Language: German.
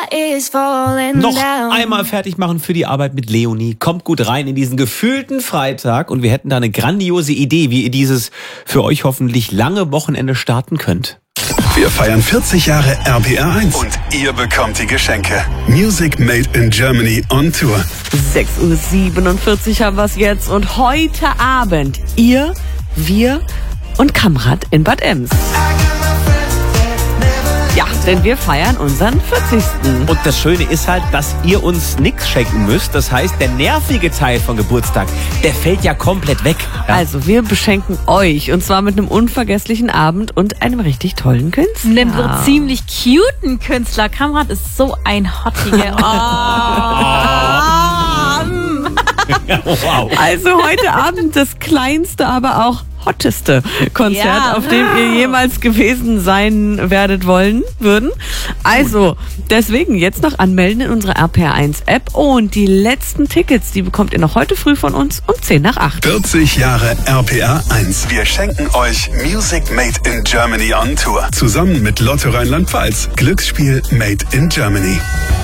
Noch einmal fertig machen für die Arbeit mit Leonie. Kommt gut rein in diesen gefühlten Freitag und wir hätten da eine grandiose Idee, wie ihr dieses für euch hoffentlich lange Wochenende starten könnt. Wir feiern 40 Jahre RPR1 und ihr bekommt die Geschenke. Music Made in Germany on Tour. 6:47 Uhr haben wir es jetzt und heute Abend ihr, wir und Kamrat in Bad Ems. Ja, denn wir feiern unseren 40. Und das Schöne ist halt, dass ihr uns nichts schenken müsst. Das heißt, der nervige Teil von Geburtstag, der fällt ja komplett weg. Ja? Also wir beschenken euch und zwar mit einem unvergesslichen Abend und einem richtig tollen Künstler. Einem so ziemlich cuten Künstler. Kamrat ist so ein Hottige. Wow. Also heute Abend das kleinste, aber auch hotteste Konzert, auf dem ihr jemals gewesen sein würden. Also, deswegen jetzt noch anmelden in unserer RPR1-App und die letzten Tickets, die bekommt ihr noch heute früh von uns um 7:50. 40 Jahre RPR1. Wir schenken euch Music Made in Germany on Tour. Zusammen mit Lotto Rheinland-Pfalz. Glücksspiel Made in Germany.